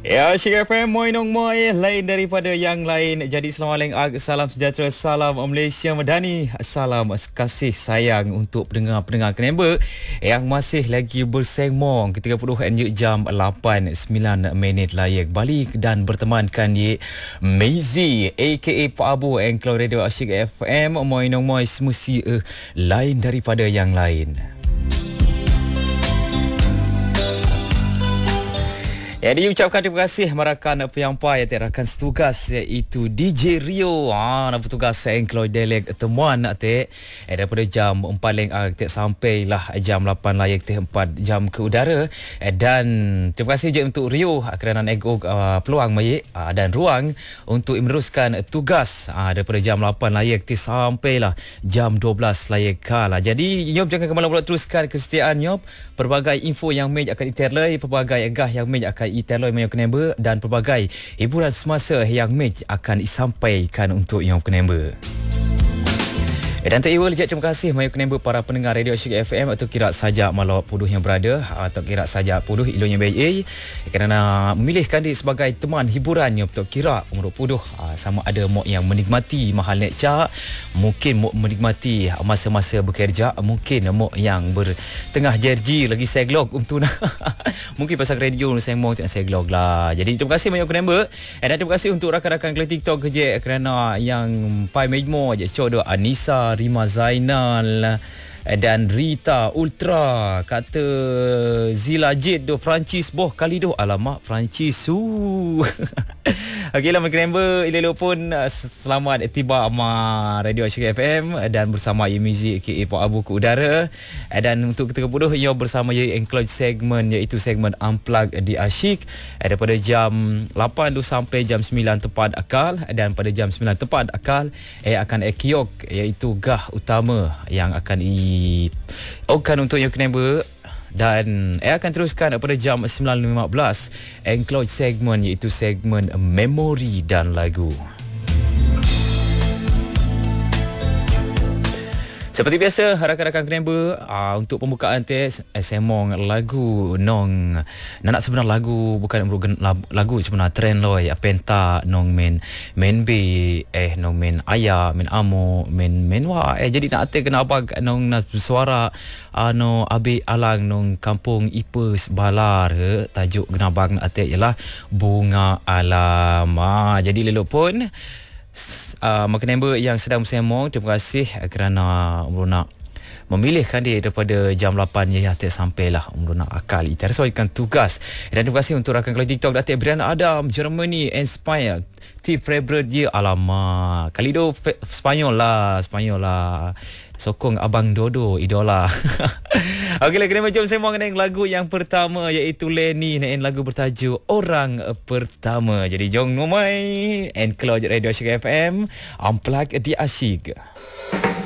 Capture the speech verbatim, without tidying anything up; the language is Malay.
Ya, Syik F M, moi nong moi, lain daripada yang lain. Jadi selamat malam, salam sejahtera, salam Malaysia Madani, salam kasih sayang untuk pendengar-pendengar Keneba yang masih lagi bersengmong ke tiga puluh jam lapan sembilan minit layak balik dan bertemankan di Maizy aka Pak Abu Engkau Radio Syik F M. Moi nong moi, semesti uh, lain daripada yang lain. Ya, diucapkan terima kasih merakan penyampai rakan setugas iaitu D J Rio. Ah, nak bertugas engkau delek temuan nak te eh, daripada jam empat leng ah, sampailah jam lapan layak te empat jam ke udara. Eh, dan terima kasih je untuk Rio kerana nego uh, peluang mai uh, dan ruang untuk meneruskan tugas uh, daripada jam lapan layak te sampailah jam dua belas layak kala. Jadi nyop jangan kemana-mana teruskan kesetiaan nyop. Pelbagai info yang mej akan diterlai, pelbagai agah yang mej akan iteloi Mayo Keneba dan pelbagai hiburan semasa yang mej akan disampaikan untuk yang Keneba. Dan tak iwal terima kasih Mayu Keneba para pendengar Radio Syik F M atau kira saja malau puduh yang berada atau kira saja puduh ilunya B A kerana memilihkan dia sebagai teman hiburannya untuk kira umur puduh sama ada mok yang menikmati mahal nek cak, mungkin mok menikmati masa-masa bekerja, mungkin mok yang bertengah jerji lagi seglog untuk mungkin pasal radio saya mau tengah seglog lah. Jadi terima kasih Mayu Keneba dan terima kasih untuk rakan-rakan kelas TikTok kerja kerana yang pai mejmo je codo Anissa, Rima Zainal dan Rita Ultra, kata Zila Jid do Francis boh kali do, alamak Francis su. Okeylah Keneba, elok pun selamat tiba ama Radio Syik F M dan bersama Maizy aka Pak Abu ke udara. Dan untuk ketika bodoh ia bersama ia include segmen iaitu segmen Unplug di Asyik daripada jam lapan tu sampai jam sembilan tepat akal, dan pada jam sembilan tepat akal eh akan ekiok iaitu gah utama yang akan i okan untuk yang Keneba. Dan saya akan teruskan pada jam sembilan lima belas include segmen iaitu segmen Memori dan Lagu. Seperti biasa, rakan-rakan Keneba, uh, untuk pembukaan tes semong lagu nong nak sebenar lagu bukan lagu sebenar trend loy penta nong men men B eh nong men ayah men amo men men wa eh jadi nak ate kena apa nong nak suara ano abi alang nong kampung Ipes Balar tajuk genabang nak ate ialah Bunga Alam. Ah, jadi lelok pun Uh, Keneba yang sedang bersemong, terima kasih kerana umur nak memilihkan dia daripada jam lapan ya sampailah umur nak akal tersesuaikan tugas. Dan terima kasih untuk rakan kelas TikTok Datuk Brian Adam Germany Inspire Tip favorite dia, alamak kali do Spanyol lah Spanyol lah sokong Abang Dodo idola. Okeylah, kena macam saya mau dengan lagu yang pertama iaitu Lenny dengan lagu bertajuk Orang Pertama. Jadi jom nomai and close Radio Syik F M Unplug di Asyik.